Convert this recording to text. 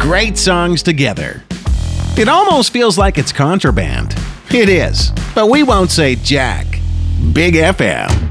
great songs together. It almost feels like it's contraband. It is, but we won't say jack. Big FM.